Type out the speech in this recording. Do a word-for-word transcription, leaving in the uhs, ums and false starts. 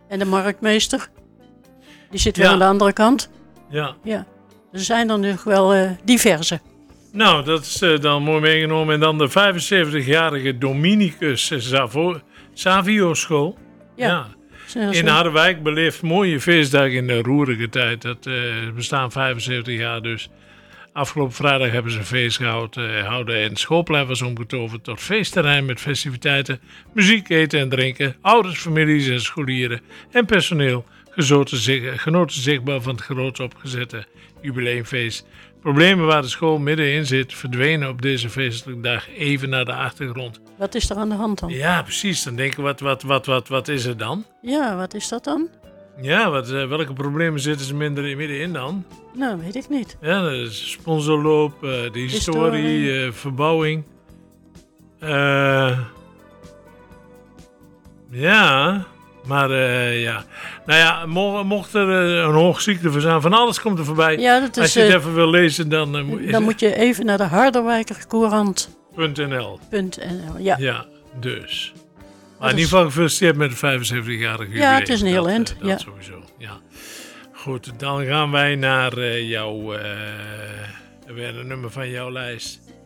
En de marktmeester, die zit Ja. weer aan de andere kant. Ja. Ja, er zijn er nog wel uh, diverse. Nou, dat is uh, dan mooi meegenomen. En dan de vijfenzeventigjarige Dominicus Savo- Savio School. Ja. ja. In Harderwijk beleeft mooie feestdag in de roerige tijd. Dat uh, bestaan vijfenzeventig jaar dus. Afgelopen vrijdag hebben ze een feest gehouden. houden en het schoolplein was omgetoverd tot feestterrein met festiviteiten, muziek, eten en drinken. Ouders, families en scholieren en personeel genoten, zich, genoten zichtbaar van het groot opgezette jubileumfeest. Problemen waar de school middenin zit verdwenen op deze feestelijke dag even naar de achtergrond. Wat is er aan de hand dan? Ja, precies. Dan denken we, wat, wat, wat, wat, wat is er dan? Ja, wat is dat dan? Ja, wat, uh, welke problemen zitten ze minder, middenin dan? Nou, weet ik niet. Ja, de sponsorloop, uh, de historie, historie. Uh, verbouwing. Uh, ja, maar uh, ja. Nou ja, mo- mocht er uh, een hoogziekte voor zijn, van alles komt er voorbij. Ja, dat is, Als je het uh, even wil lezen, dan... Uh, moet, dan moet je even naar de Harderwijker Courant. .nl. .nl, ja. Ja, dus... Maar in ieder geval gefeliciteerd met de vijfenzeventigjarige jubileum. Ja, het is een heel dat, eind. Dat ja. sowieso, ja. Goed, dan gaan wij naar uh, jouw... Uh, weer een nummer van jouw lijst.